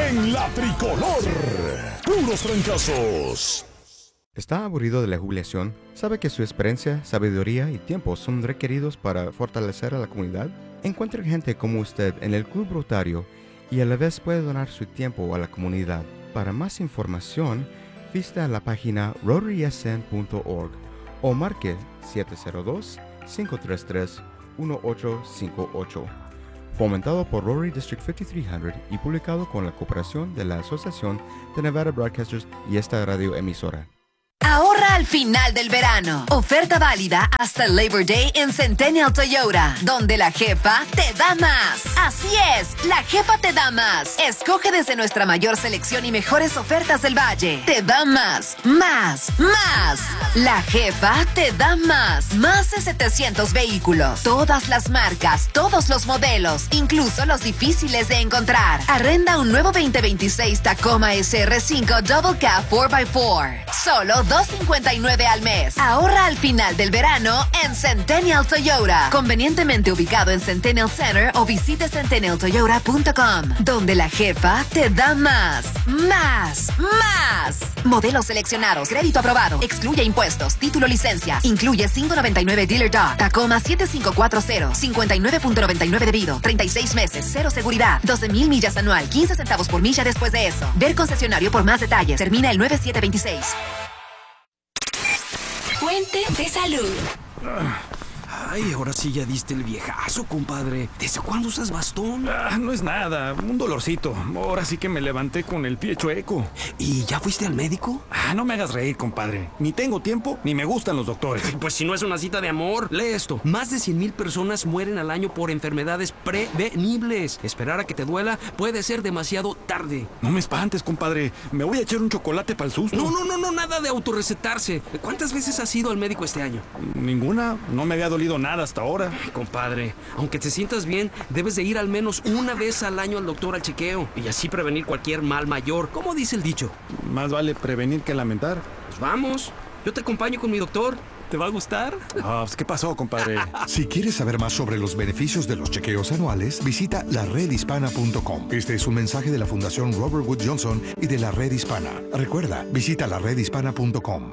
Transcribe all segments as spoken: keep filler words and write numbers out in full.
en la tricolor. Puros trancazos. ¿Está aburrido de la jubilación? ¿Sabe que su experiencia, sabiduría y tiempo son requeridos para fortalecer a la comunidad? Encuentre gente como usted en el Club Rotario y a la vez puede donar su tiempo a la comunidad. Para más información, visita la página rotary s n punto org o marque siete cero dos, cinco tres tres, uno ocho cinco ocho. Fomentado por Rotary District cinco tres cero cero y publicado con la cooperación de la Asociación de Nevada Broadcasters y esta radio emisora. Ahorra al final del verano. Oferta válida hasta el Labor Day en Centennial Toyota, donde la jefa te da más. Así es, la jefa te da más. Escoge desde nuestra mayor selección y mejores ofertas del Valle. Te da más, más, más. La jefa te da más. Más de setecientos vehículos. Todas las marcas, todos los modelos, incluso los difíciles de encontrar. Arrenda un nuevo veinte veintiséis Tacoma S R cinco Double Cab cuatro por cuatro. Solo dos cincuenta y nueve al mes. Ahorra al final del verano en Centennial Toyota. Convenientemente ubicado en Centennial Center o visite centennial toyota punto com, donde la jefa te da más, más, más. Modelos seleccionados, crédito aprobado, excluye impuestos, título, licencias, incluye cinco noventa y nueve Dealer Dog, Tacoma siete cinco cuatro cero, cincuenta y nueve punto noventa y nueve debido, treinta y seis meses, cero seguridad, doce mil millas anual, quince centavos por milla después de eso. Ver concesionario por más detalles. Termina el nueve siete veintiséis. Fuente de salud. Ay, ahora sí ya diste el viejazo, compadre. ¿Desde cuándo usas bastón? Ah, no es nada, un dolorcito. Ahora sí que me levanté con el pie chueco. ¿Y ya fuiste al médico? Ah, no me hagas reír, compadre. Ni tengo tiempo, ni me gustan los doctores. Pues si no es una cita de amor, lee esto. Más de cien mil personas mueren al año por enfermedades prevenibles. Esperar a que te duela puede ser demasiado tarde. No me espantes, compadre. Me voy a echar un chocolate para el susto. No, no, no, no, nada de autorrecetarse. ¿Cuántas veces has ido al médico este año? Ninguna. No me había dolido nada hasta ahora. Compadre, aunque te sientas bien, debes de ir al menos una vez al año al doctor al chequeo y así prevenir cualquier mal mayor. ¿Cómo dice el dicho? Más vale prevenir que lamentar. Pues vamos, yo te acompaño con mi doctor. ¿Te va a gustar? Ah, pues, ¿qué pasó, compadre? Si quieres saber más sobre los beneficios de los chequeos anuales, visita la red hispana punto com. Este es un mensaje de la Fundación Robert Wood Johnson y de la Red Hispana. Recuerda, visita la red hispana punto com.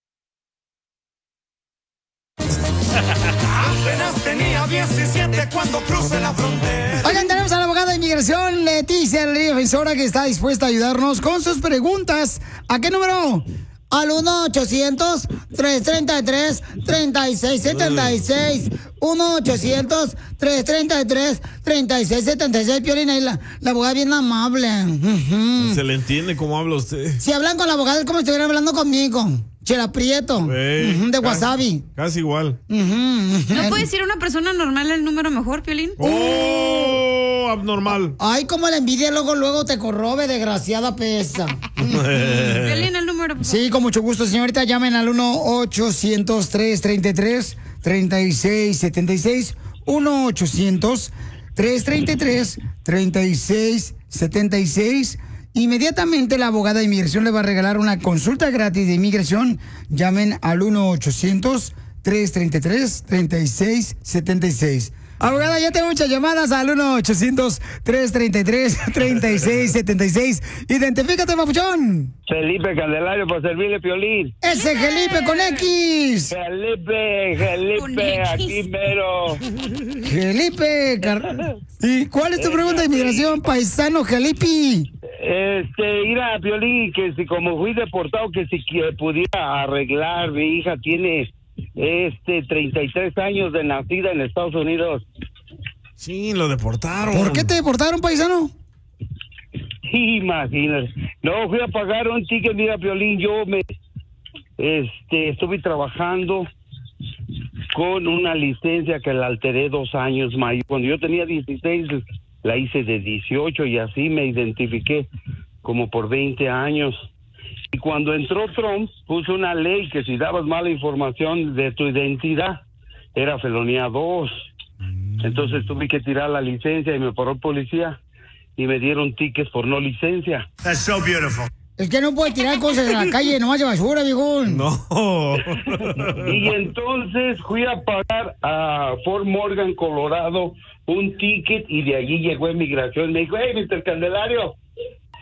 Apenas tenía diecisiete cuando crucé la frontera. Oigan, tenemos a la abogada de inmigración, Leticia, la defensora, que está dispuesta a ayudarnos con sus preguntas. ¿A qué número? Al uno ochocientos, trescientos treinta y tres, treinta y seis setenta y seis. uno ochocientos, trescientos treinta y tres, treinta y seis setenta y seis. Piolina, y la, la abogada bien amable. Uh-huh. Se le entiende cómo habla usted. Si hablan con la abogada es como si estuvieran hablando conmigo. Chela Prieto, Hey, uh-huh, de casi, wasabi. Casi igual. Uh-huh. ¿No puede decir una persona normal el número mejor, Piolín? ¡Oh! Abnormal. Ay, como la envidia luego, luego te corrobe, desgraciada pesa. Piolín, el número, por favor. Sí, con mucho gusto, señorita. Llamen al uno ochocientos, trescientos treinta y tres, treinta y seis setenta y seis. uno ochocientos, trescientos treinta y tres, treinta y seis setenta y seis. Inmediatamente la abogada de inmigración le va a regalar una consulta gratis de inmigración. Llamen al uno ochocientos, trescientos treinta y tres, treinta y seis setenta y seis. Abogada, ya tengo muchas llamadas al uno ochocientos, trescientos treinta y tres, treinta y seis setenta y seis. Identifícate, papuchón. Felipe Candelario, para servirle, Piolín. Ese Felipe con X. Felipe, Felipe, aquí mero. Felipe. Car... ¿Y cuál es tu pregunta de inmigración, paisano Felipe? Este, ir a Piolín, que si como fui deportado, que si que pudiera arreglar, mi hija tiene este treinta y tres años de nacida en Estados Unidos. Sí, lo deportaron. ¿Por qué te deportaron, paisano? Imagínate. No, fui a pagar un ticket, mira, Piolín, yo me este estuve trabajando con una licencia que la alteré dos años más. Cuando yo tenía dieciséis, la hice de dieciocho y así me identifiqué como por veinte años. Y cuando entró Trump, puso una ley que si dabas mala información de tu identidad, era felonía dos. Entonces tuve que tirar la licencia y me paró el policía y me dieron tickets por no licencia. That's so beautiful. Es que no puede tirar cosas en la calle, nomás de basura, viejón. No. Y entonces fui a pagar a Fort Morgan, Colorado, un ticket y de allí llegó inmigración. Me dijo, hey, mister Candelario,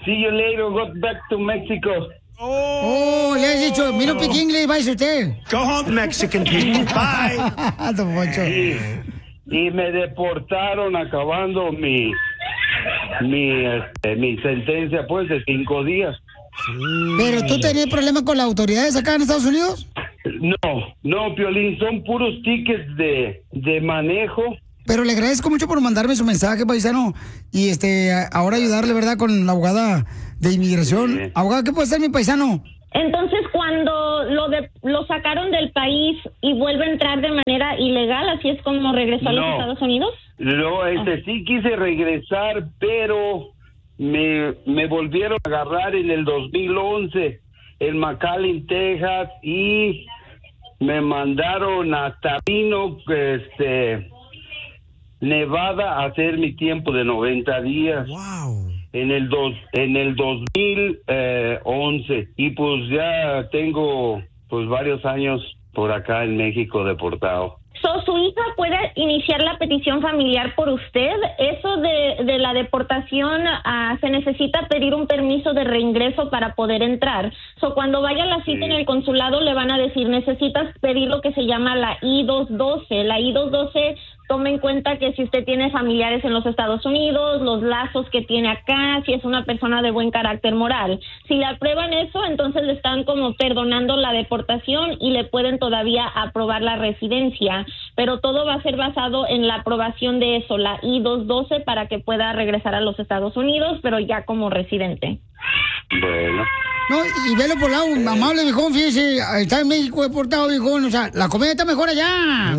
See you later, go back to Mexico. Oh, le has dicho, mira, pique inglés, vaya usted. Go home, Mexican people. Bye. Don Poncho. Y, y me deportaron acabando mi mi este, mi sentencia, pues, de cinco días. ¿Pero tú tenías problemas con las autoridades acá en Estados Unidos? No, no, Piolín, son puros tickets de, de manejo. Pero le agradezco mucho por mandarme su mensaje, paisano. Y este, a- ahora ayudarle, ¿verdad?, con la abogada de inmigración. Sí. Abogada, ¿qué puede ser mi paisano? Entonces, cuando lo de, lo sacaron del país y vuelve a entrar de manera ilegal, ¿así es como regresó a los No. Estados Unidos? No, este, sí quise regresar, pero me, me volvieron a agarrar en el dos mil once en McAllen, Texas, y me mandaron hasta Reno, este, Nevada, a hacer mi tiempo de noventa días. Wow. En el dos, en el dos mil once, y pues ya tengo pues varios años por acá en México deportado. So, ¿su hija puede iniciar la petición familiar por usted? Eso de, de la deportación, ah, se necesita pedir un permiso de reingreso para poder entrar. So, cuando vaya a la cita Sí. en el consulado le van a decir, necesitas pedir lo que se llama la I doscientos doce. La I doscientos doce toma en cuenta que si usted tiene familiares en los Estados Unidos, los lazos que tiene acá, si es una persona de buen carácter moral. Si le aprueban eso, entonces le están como perdonando la deportación y le pueden todavía aprobar la residencia. Pero todo va a ser basado en la aprobación de eso, la I doscientos doce, para que pueda regresar a los Estados Unidos, pero ya como residente. Bueno. No, y velo por lado, amable viejón, fíjese, está en México deportado, viejón, o sea, la comida está mejor allá.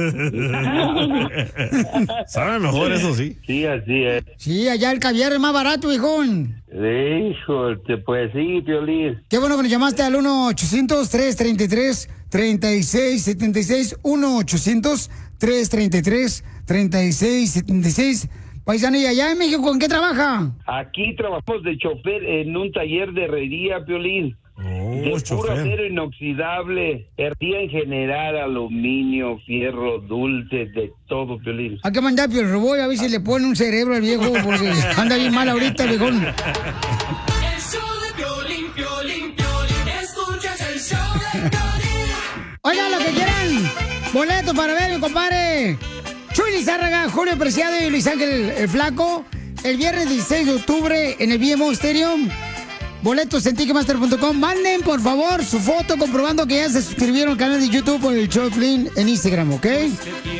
Sabe mejor, eso sí. Sí, así es. Sí, allá el caviar es más barato, viejón. Hijo, pues sí, Piolín. Qué bueno que nos llamaste al uno ochocientos, tres treinta y tres, treinta y seis setenta y seis, uno ochocientos, tres treinta y tres, treinta y seis setenta y seis. Paisano, ¿y allá en México en qué trabaja? Aquí trabajamos de chofer en un taller de herrería, Piolín. Oh, De puro chofer. acero inoxidable, herrería en general, aluminio, fierro, dulces, de todo, Piolín. Hay que mandar Pio el robot a ver si le pone un cerebro al viejo, porque anda bien mal ahorita, viejón. El show de Piolín, Piolín, Piolín. Escuchas el show de Piolín. Oigan, lo que quieran, boletos para ver, mi compadre. Chuy Lizárraga, Julio Preciado y Luis Ángel el Flaco. El viernes dieciséis de octubre en el B M O Stadium. Boletos en ticketmaster punto com. Manden, por favor, su foto comprobando que ya se suscribieron al canal de YouTube por el show de Piolín en Instagram, ¿ok?